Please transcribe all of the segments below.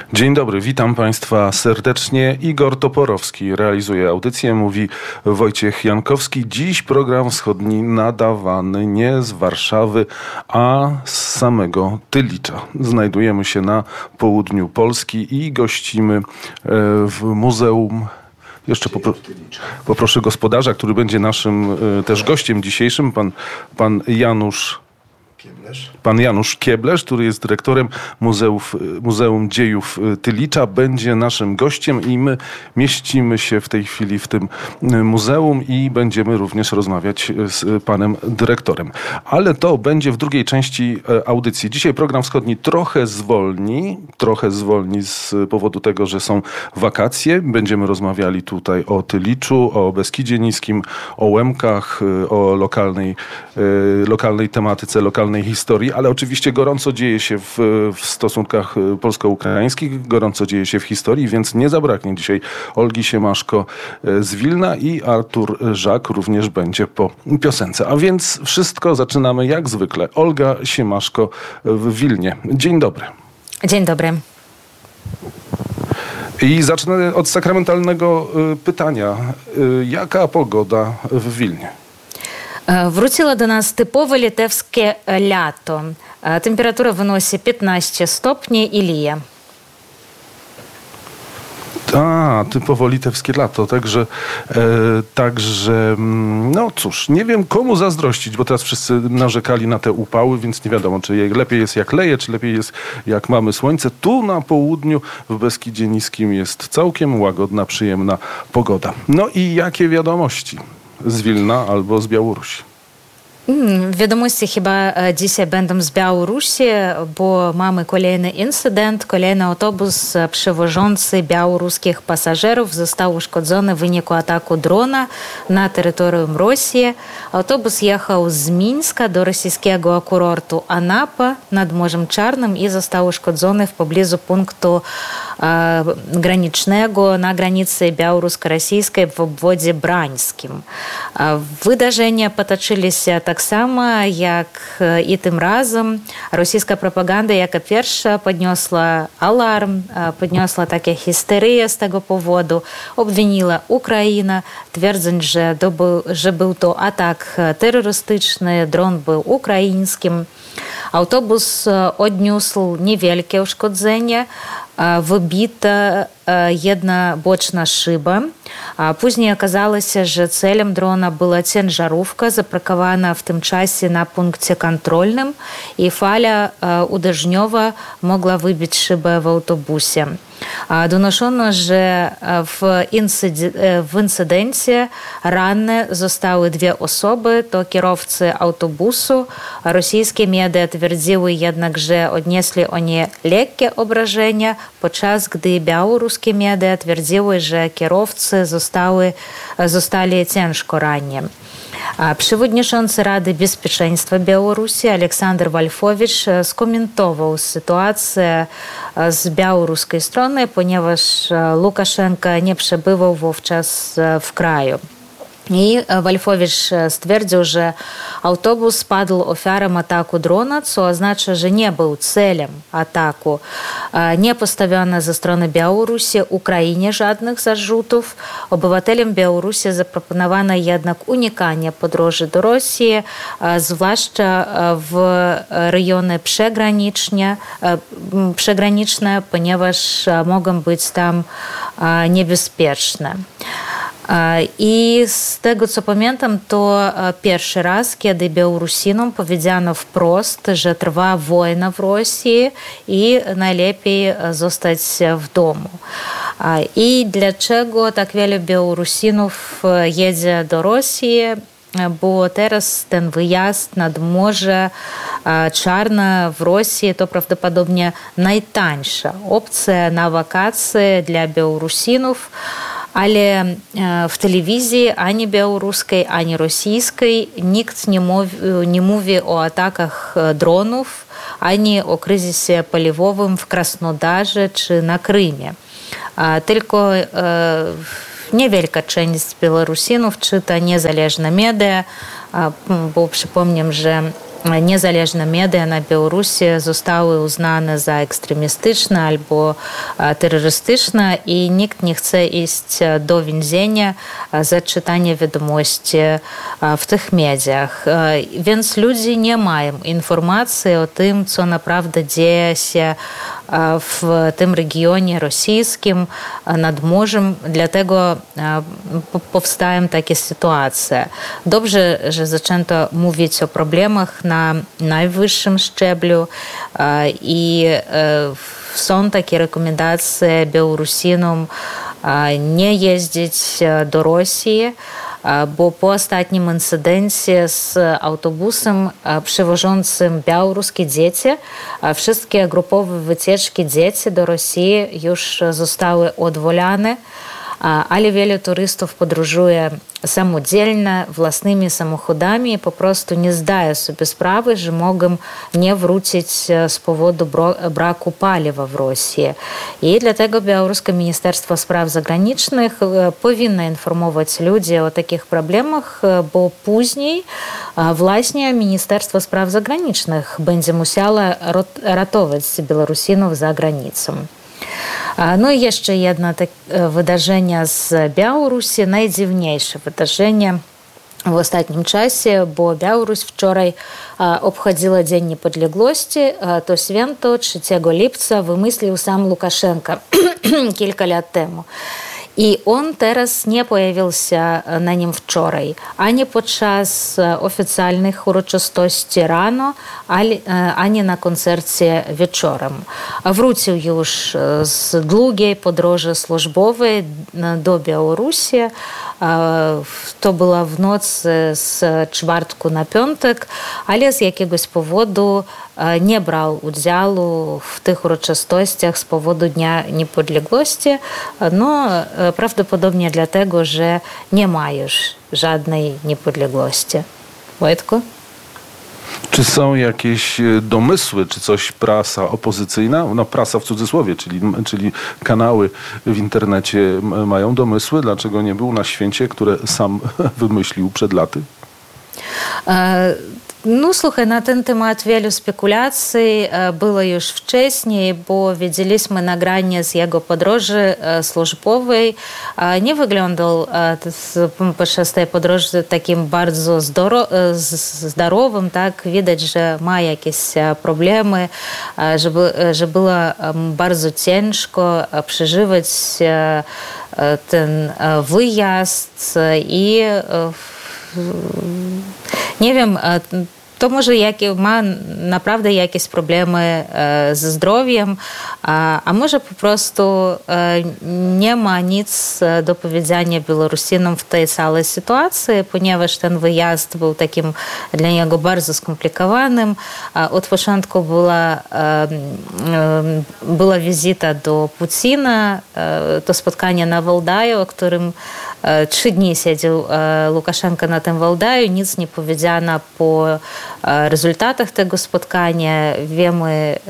Dzień dobry, witam Państwa serdecznie. Igor Toporowski realizuje audycję, mówi Wojciech Jankowski. Dziś program wschodni nadawany nie z Warszawy, a z samego Tylicza. Znajdujemy się na południu Polski i gościmy w muzeum. Jeszcze poproszę gospodarza, który będzie naszym też gościem dzisiejszym, pan Janusz Kieblesz, który jest dyrektorem Muzeum Dziejów Tylicza, będzie naszym gościem i my mieścimy się w tej chwili w tym muzeum i będziemy również rozmawiać z panem dyrektorem. Ale to będzie w drugiej części audycji. Dzisiaj program wschodni trochę zwolni z powodu tego, że są wakacje. Będziemy rozmawiali tutaj o Tyliczu, o Beskidzie Niskim, o Łemkach, o lokalnej tematyce, lokalnej historii, ale oczywiście gorąco dzieje się w stosunkach polsko-ukraińskich, gorąco dzieje się w historii, więc nie zabraknie dzisiaj Olgi Siemaszko z Wilna i Artur Żak również będzie po piosence. A więc wszystko zaczynamy jak zwykle. Olga Siemaszko w Wilnie. Dzień dobry. Dzień dobry. I zacznę od sakramentalnego pytania. Jaka pogoda w Wilnie? Wróciło do nas typowe litewskie lato. Temperatura wynosi 15 stopni i lije. Typowo litewskie lato. Także, no cóż, nie wiem komu zazdrościć, bo teraz wszyscy narzekali na te upały, więc nie wiadomo, czy lepiej jest jak leje, czy lepiej jest jak mamy słońce. Tu na południu w Beskidzie Niskim jest całkiem łagodna, przyjemna pogoda. No i jakie wiadomości z Wilna albo z Białorusi? Wiadomości chyba dzisiaj będą z Białorusi, bo mamy kolejny incydent. Kolejny autobus przewożący białoruskich pasażerów został uszkodzony w wyniku ataku drona na terytorium Rosji. Autobus jechał z Mińska do rosyjskiego kurortu Anapa nad Morzem Czarnym i został uszkodzony w pobliżu punktu granicznego na granicy białorusko-rosyjskiej w obwodzie brańskim. Wydarzenia potoczyły się tak samo jak i tym razem. Rosyjska propaganda jako pierwsza podniosła alarm, podniosła takie histerię z tego powodu, obwiniła Ukrainę, twierdząc, że był to atak terrorystyczny, dron był ukraińskim. Autobus odniósł niewielkie uszkodzenie, wybita jedna boczna szyba. Później okazało się, że celem drona była ciężarówka zaparkowana w tym czasie na punkcie kontrolnym i fala uderzeniowa mogła wybić szybę w autobusie. Donoszono, że w incydencie ranne zostały dwie osoby, to kierowcy autobusu. Rosyjskie media twierdziły jednak, że odnieśli oni lekkie obrażenia, podczas gdy białoruskie media twierdziły, że kierowcy zostali ciężko ranni. Przewodniczący Rady Bezpieczeństwa Białorusi Aleksander Wolfowicz skomentował sytuację z białoruskiej strony, ponieważ Łukaszenka nie przebywał wówczas w kraju. I Wolfowicz stwierdził, że autobus padł ofiarą ataku drona, co oznacza, że nie był celem ataku. Nie postawiono ze strony Białorusi Ukrainie żadnych zarzutów. Obywatelom Białorusi zaproponowano jednak unikanie podróży do Rosji, zwłaszcza w rejony przygraniczne, ponieważ mogą być tam niebezpieczne. I z tego, co pamiętam, to pierwszy raz, kiedy Białorusinom powiedziano wprost, że trwa wojna w Rosji i najlepiej zostać w domu. I dlaczego tak wiele Białorusinów jedzie do Rosji? Bo teraz ten wyjazd nad Morze Czarne w Rosji to prawdopodobnie najtańsza opcja na wakacje dla Białorusinów. Ale w telewizji ani białoruskiej, ani rosyjskiej nikt nie mówi o atakach dronów, ani o kryzysie paliwowym w Krasnodarze czy na Krymie. Tylko niewielka część Białorusinów czyta niezależne media, bo przypomnę, że niezależne media na Białorusi zostały uznane za ekstremistyczne albo terrorystyczne i nikt nie chce iść do więzienia za czytanie wiadomości w tych mediach. Więc ludzie nie mają informacji o tym, co naprawdę dzieje się w tym regionie rosyjskim nad morzem. Dlatego powstają takie sytuacje. Dobrze, że zaczęto mówić o problemach na najwyższym szczeblu i są takie rekomendacje Białorusinom nie jeździć do Rosji, bo po ostatnim incydencie z autobusem przewożącym białoruskie dzieci, wszystkie grupowe wycieczki dzieci do Rosji już zostały odwołane, ale wielu turystów podróżuje samodzielnie, własnymi samochodami i po prostu nie zdaje sobie sprawy, że mogą nie wrócić z powodu braku paliwa w Rosji. I dlatego białoruskie Ministerstwo Spraw Zagranicznych powinno informować ludzi o takich problemach, bo później właśnie Ministerstwo Spraw Zagranicznych będzie musiało ratować Białorusinów za granicą. No i jeszcze jedno wydarzenie z Białorusi, najdziwniejsze wydarzenie w ostatnim czasie, bo Białoruś wczoraj obchodziła Dzień Niepodległości. To święto 3 lipca wymyślił sam Łukaszenka kilka lat temu. I on teraz nie pojawił się na nim wczoraj, ani podczas oficjalnych uroczystości rano, ani na koncercie wieczorem. Wrócił już z długiej podróży służbowej do Białorusi. To było w nocy z czwartku na piątek, ale z jakiegoś powodu nie brał udziału w tych uroczystościach z powodu Dnia Niepodległości. No, prawdopodobnie dlatego, że nie ma już żadnej niepodległości. Wojtku? Czy są jakieś domysły, czy coś prasa opozycyjna, no prasa w cudzysłowie, czyli kanały w internecie mają domysły, dlaczego nie był na święcie, które sam wymyślił przed laty? No słuchaj, na ten temat wielu spekulacji było już wcześniej, bo widzieliśmy nagranie z jego podróży służbowej. Nie wyglądał podczas tej podróży takim bardzo zdrowym, tak? Widać, że ma jakieś problemy, że było bardzo ciężko przeżywać ten wyjazd i nie wiem, to może ma naprawdę jakieś problemy ze zdrowiem, a może po prostu nie ma nic do powiedzenia Białorusinom w tej całej sytuacji, ponieważ ten wyjazd był takim dla niego bardzo skomplikowanym. Od początku była wizyta do Putina, to spotkanie na Waldaju, o którym 3 dni siedział Łukaszenka na tym Waldaju, nic nie powiedziano po rezultatach tego spotkania. Wiemy,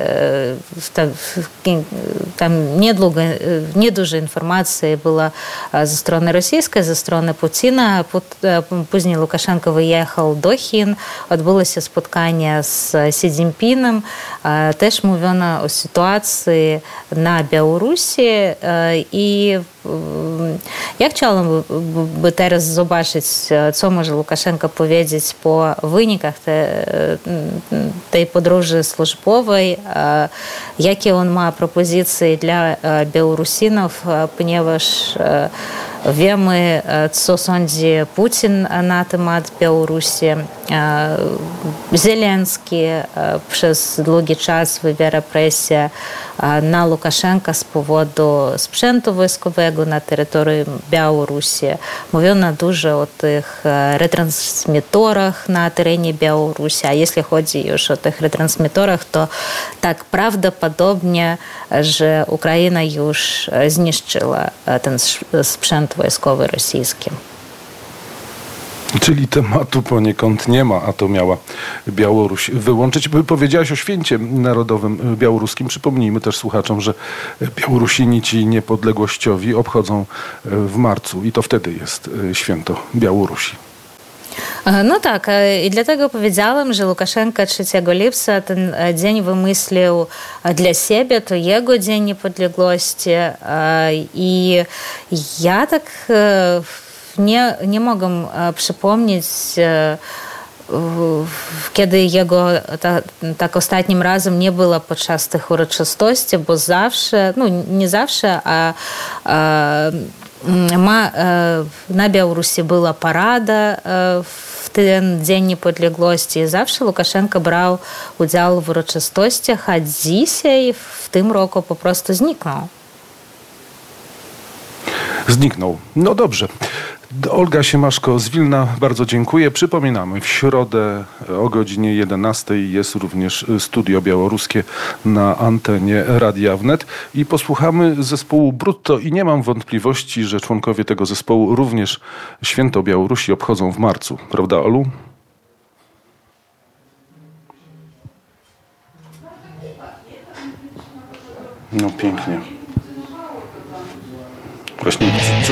tam niedużo informacji było ze strony rosyjskiej, ze strony Putina. Później Łukaszenko wyjechał do Chin, odbyło się spotkanie z Xi Jinpingiem. Też mówiono o sytuacji na Białorusi i ja chciałabym teraz zobaczyć, co może Łukaszenko powiedzieć po wynikach tej podróży służbowej, jakie on ma propozycje dla Białorusinów, ponieważ wiemy, co sądzi Putin na temat Białorusi. Zelenski przez długi czas wywiera presję na Łukaszenka z powodu sprzętu wojskowego na terytorium Białorusi. Mówiono dużo o tych retransmitorach na terenie Białorusi, a jeśli chodzi już o tych retransmitorach, to tak prawdopodobnie, że Ukraina już zniszczyła ten sprzęt wojskowy rosyjski. Czyli tematu poniekąd nie ma, a to miała Białoruś wyłączyć. Powiedziałaś o święcie narodowym białoruskim. Przypomnijmy też słuchaczom, że Białorusini ci niepodległościowi obchodzą w marcu i to wtedy jest święto Białorusi. No tak, i dlatego powiedziałem, że Łukaszenka 3 lipca ten dzień wymyślił dla siebie, to jego dzień niepodległości i ja tak nie mogę przypomnieć, kiedy jego tak ostatnim razem nie było podczas tych uroczystości, bo zawsze, no nie zawsze, a na Białorusi była parada w ten Dzień Niepodległości i zawsze Łukaszenka brał udział w uroczystościach, a dzisiaj w tym roku po prostu zniknął. Zniknął. No dobrze. Olga Siemaszko z Wilna, bardzo dziękuję. Przypominamy, w środę o godzinie 11 jest również studio białoruskie na antenie Radia Wnet i posłuchamy zespołu Brutto i nie mam wątpliwości, że członkowie tego zespołu również Święto Białorusi obchodzą w marcu. Prawda, Olu? No pięknie. Właśnie